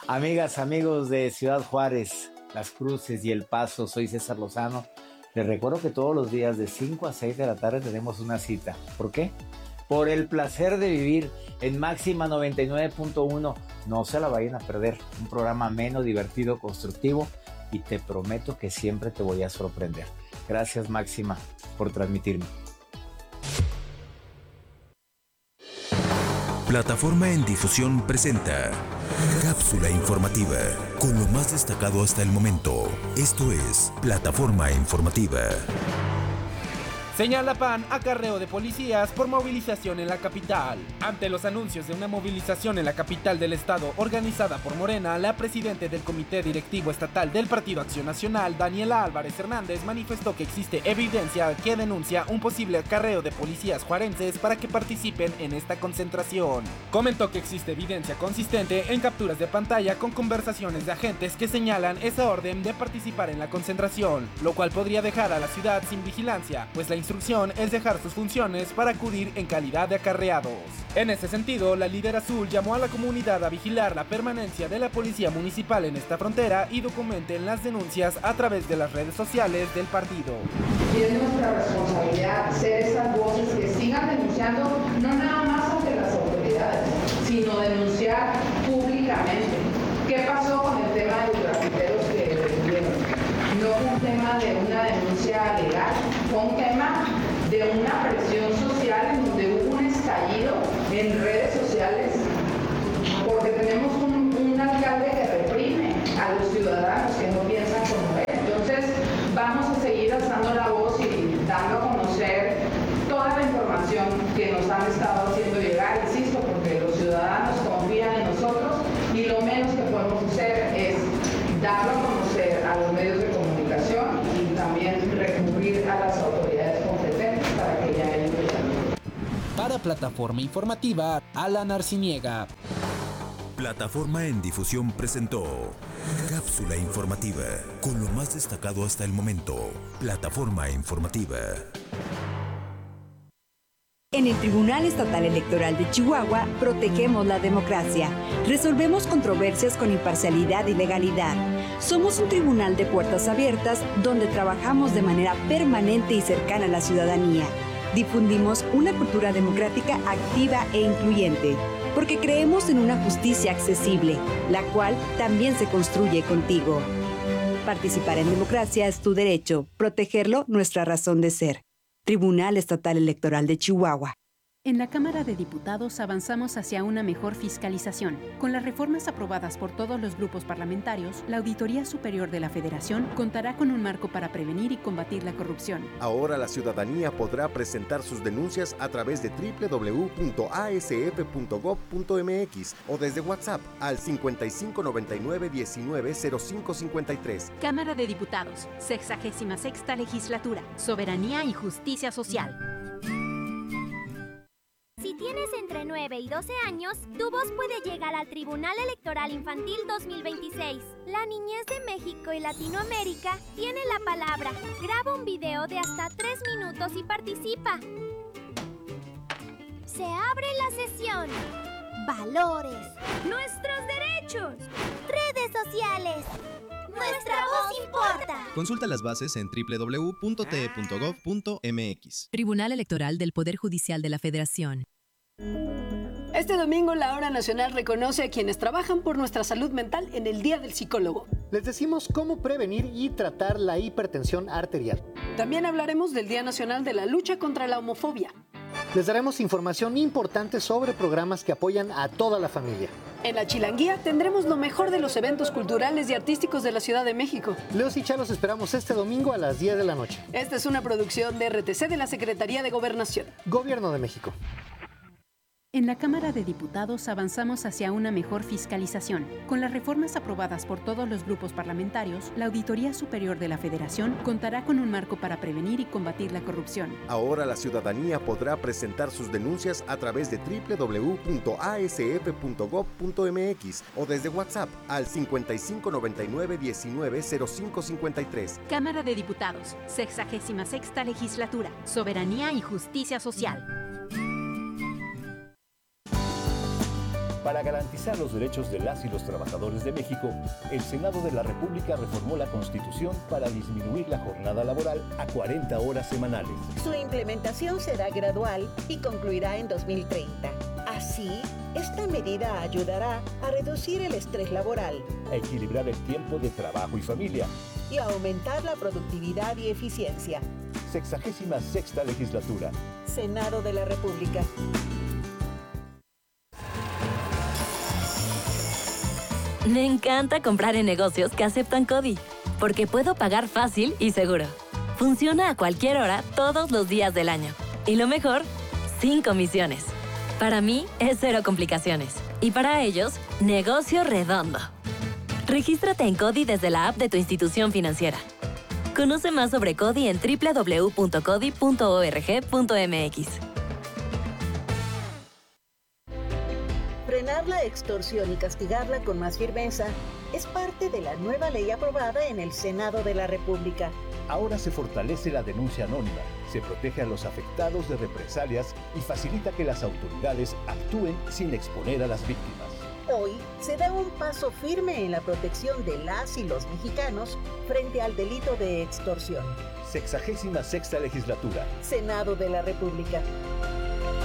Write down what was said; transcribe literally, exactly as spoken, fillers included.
Amigas, amigos de Ciudad Juárez, Las Cruces y El Paso, soy César Lozano. Les recuerdo que todos los días de cinco a seis de la tarde tenemos una cita. ¿Por qué? Por el placer de vivir en Máxima noventa y nueve punto uno. No se la vayan a perder. Un programa ameno, divertido, constructivo y te prometo que siempre te voy a sorprender. Gracias, Máxima, por transmitirme. Plataforma en Difusión presenta Cápsula Informativa, con lo más destacado hasta el momento. Esto es Plataforma Informativa. Señala P A N acarreo de policías por movilización en la capital. Ante los anuncios de una movilización en la capital del estado organizada por Morena, la presidenta del Comité Directivo Estatal del Partido Acción Nacional, Daniela Álvarez Hernández, manifestó que existe evidencia que denuncia un posible acarreo de policías juarenses para que participen en esta concentración. Comentó que existe evidencia consistente en capturas de pantalla con conversaciones de agentes que señalan esa orden de participar en la concentración, lo cual podría dejar a la ciudad sin vigilancia, pues la instrucción es dejar sus funciones para acudir en calidad de acarreados. En ese sentido, la líder azul llamó a la comunidad a vigilar la permanencia de la policía municipal en esta frontera y documenten las denuncias a través de las redes sociales del partido. Y es nuestra responsabilidad ser esas voces que sigan denunciando, no nada más ante las autoridades, sino denunciar públicamente. ¿Qué pasó con el tema de los grafiteros que detuvieron? No fue un tema de una denuncia legal, fue un tema de una presión social en donde hubo un estallido en redes sociales, porque tenemos un, un alcalde que reprime a los ciudadanos que no piensan como él. Entonces vamos a seguir alzando la voz y dando a conocer toda la información que nos han estado haciendo llegar, insisto, porque los ciudadanos confían en nosotros y lo menos que podemos hacer es darlo a conocer a los medios de comunicación y también recurrir a las autoridades competentes para que ya hayan cuidado. Para Plataforma Informativa, Alan Arciniega. Plataforma en Difusión presentó Cápsula Informativa, con lo más destacado hasta el momento. Plataforma Informativa. En el Tribunal Estatal Electoral de Chihuahua protegemos la democracia, resolvemos controversias con imparcialidad y legalidad. Somos un tribunal de puertas abiertas donde trabajamos de manera permanente y cercana a la ciudadanía. Difundimos una cultura democrática activa e incluyente, porque creemos en una justicia accesible, la cual también se construye contigo. Participar en democracia es tu derecho, protegerlo nuestra razón de ser. Tribunal Estatal Electoral de Chihuahua. En la Cámara de Diputados avanzamos hacia una mejor fiscalización. Con las reformas aprobadas por todos los grupos parlamentarios, la Auditoría Superior de la Federación contará con un marco para prevenir y combatir la corrupción. Ahora la ciudadanía podrá presentar sus denuncias a través de doble u doble u doble u punto a s f punto gob punto m x o desde WhatsApp al cincuenta y cinco noventa y nueve diecinueve cero cinco cincuenta y tres. Cámara de Diputados, sexagésima sexta Legislatura, Soberanía y Justicia Social. Si tienes entre nueve y doce años, tu voz puede llegar al Tribunal Electoral Infantil dos mil veintiséis. La niñez de México y Latinoamérica tiene la palabra. Graba un video de hasta tres minutos y participa. Se abre la sesión. Valores. Nuestros derechos. Redes sociales. Nuestra voz importa. Consulta las bases en doble u doble u doble u punto t e punto gob punto m x. Tribunal Electoral del Poder Judicial de la Federación. Este domingo la Hora Nacional reconoce a quienes trabajan por nuestra salud mental en el Día del Psicólogo. Les decimos cómo prevenir y tratar la hipertensión arterial. También hablaremos del Día Nacional de la Lucha contra la Homofobia. Les daremos información importante sobre programas que apoyan a toda la familia. En la Chilanguía tendremos lo mejor de los eventos culturales y artísticos de la Ciudad de México. Leos y Cha los esperamos este domingo a las diez de la noche. Esta es una producción de R T C de la Secretaría de Gobernación. Gobierno de México. En la Cámara de Diputados avanzamos hacia una mejor fiscalización. Con las reformas aprobadas por todos los grupos parlamentarios, la Auditoría Superior de la Federación contará con un marco para prevenir y combatir la corrupción. Ahora la ciudadanía podrá presentar sus denuncias a través de doble u doble u doble u punto a s f punto gob punto m x o desde WhatsApp al cincuenta y cinco noventa y nueve diecinueve cero cinco cincuenta y tres. Cámara de Diputados, sexagésima sexta Legislatura, Soberanía y Justicia Social. Para garantizar los derechos de las y los trabajadores de México, el Senado de la República reformó la Constitución para disminuir la jornada laboral a cuarenta horas semanales. Su implementación será gradual y concluirá en dos mil treinta. Así, esta medida ayudará a reducir el estrés laboral, a equilibrar el tiempo de trabajo y familia y a aumentar la productividad y eficiencia. Sexagésima sexta legislatura. Senado de la República. Me encanta comprar en negocios que aceptan CODI, porque puedo pagar fácil y seguro. Funciona a cualquier hora, todos los días del año. Y lo mejor, sin comisiones. Para mí, es cero complicaciones. Y para ellos, negocio redondo. Regístrate en CODI desde la app de tu institución financiera. Conoce más sobre CODI en doble u doble u doble u punto codi punto org punto m x. Frenar la extorsión y castigarla con más firmeza es parte de la nueva ley aprobada en el Senado de la República. Ahora se fortalece la denuncia anónima, se protege a los afectados de represalias y facilita que las autoridades actúen sin exponer a las víctimas. Hoy se da un paso firme en la protección de las y los mexicanos frente al delito de extorsión. Sexagésima sexta legislatura. Senado de la República.